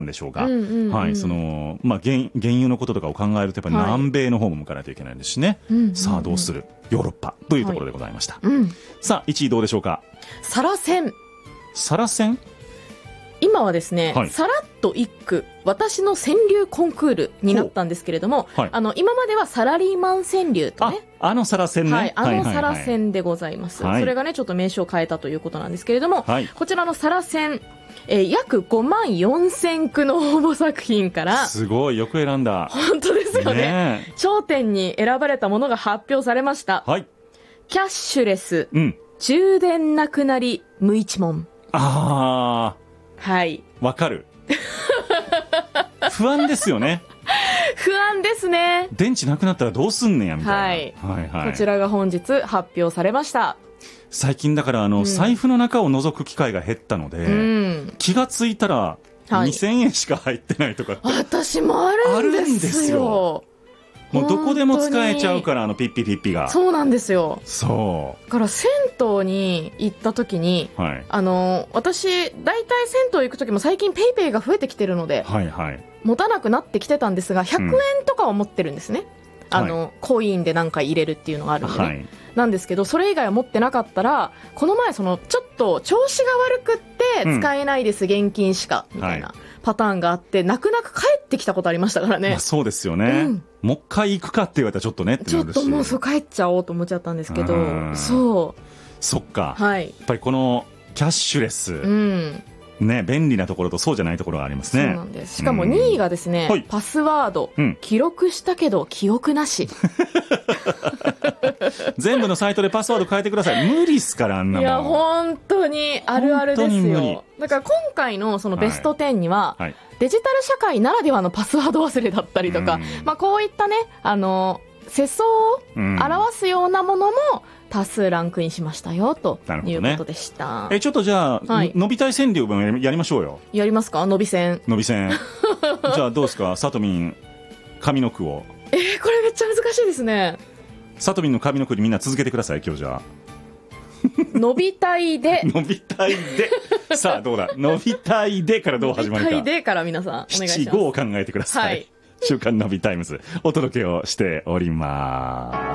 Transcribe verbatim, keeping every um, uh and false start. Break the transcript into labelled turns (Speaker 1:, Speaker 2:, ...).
Speaker 1: でしょうか、うんうんうん、はい、そのまあ、原, 原油のこととかを考えるとやっぱり南米の方も向かないといけないですしね、はい、さあどうする、ヨーロッパというところでございました、はい、うん、さあいちいどうでしょうか。
Speaker 2: サラセン。
Speaker 1: サラセン、
Speaker 2: 今はですね、はい、さらっと一句私の川柳コンクールになったんですけれども、はい、あの今まではサラリーマン川柳とね、
Speaker 1: あ, あのサラセンね、
Speaker 2: はい、あのサラセンでございます、はいはいはい、それがねちょっと名称を変えたということなんですけれども、はい、こちらのサラセン、えー、約ごまんよんせんくの応募作品から、
Speaker 1: すごいよく選んだ。
Speaker 2: 本当ですよ ね, ね頂点に選ばれたものが発表されました、はい、キャッシュレス、うん、充電なくなり無一文。
Speaker 1: あ
Speaker 2: あ、はい、
Speaker 1: わかる不安ですよね
Speaker 2: 不安ですね。
Speaker 1: 電池なくなったらどうすんねんやみたいな、
Speaker 2: はいはいはい、こちらが本日発表されました。
Speaker 1: 最近だからあの、うん、財布の中を覗く機会が減ったので、うん、気がついたらにせんえんしか入ってないとかって、
Speaker 2: はい、私もあるんですよ。あるんですよ。
Speaker 1: もうどこでも使えちゃうから、あのピッピピッピが。
Speaker 2: そうなんですよ。
Speaker 1: そう
Speaker 2: だから銭湯に行った時に、はい、あの私大体銭湯行く時も最近ペイペイが増えてきてるので、はいはい、持たなくなってきてたんですがひゃくえんとかは持ってるんですね、うん、あの、はい、コインで何か入れるっていうのがあるんでね、はい、なんですけどそれ以外は持ってなかったら、この前そのちょっと調子が悪くって使えないです、うん、現金しかみたいな、はい、パターンがあって泣く泣く帰ってきたことありましたからね、まあ、そうですよね、うん、もう一回行くかって言われたらちょっとねってなるし、ちょっともうそう帰っちゃおうと思っちゃったんですけど、そう
Speaker 1: そっか、
Speaker 2: はい、
Speaker 1: やっぱりこのキャッシュレス、うんね、便利なところとそうじゃないところがありますね。
Speaker 2: そうなんです。しかもにいがですね、うん、パスワード、うん、記録したけど記憶なし
Speaker 1: 全部のサイトでパスワード変えてください。無理っすからあんなもん。
Speaker 2: いや本当にあるあるですよ。だから今回のそのベストじゅうには、はいはい、デジタル社会ならではのパスワード忘れだったりとか、まあ、こういったねあの世相を表すようなものも多数ランクインしましたよということでした、
Speaker 1: ね、えちょっとじゃあ、はい、伸びたい川柳もやりましょうよ。
Speaker 2: やりますか。伸び線
Speaker 1: 伸び線じゃあどうですかさとみん上の句を。
Speaker 2: えー、これめっちゃ難しいですね。
Speaker 1: さとみんの上の句にみんな続けてください今日。じゃあ
Speaker 2: 伸びたいで
Speaker 1: 伸びたいでさあどうだ伸びたいでからどう始まるか。
Speaker 2: 伸びたいでから皆さんお願いします。
Speaker 1: ななごを考えてください、はい、週刊のびタイムズお届けをしております。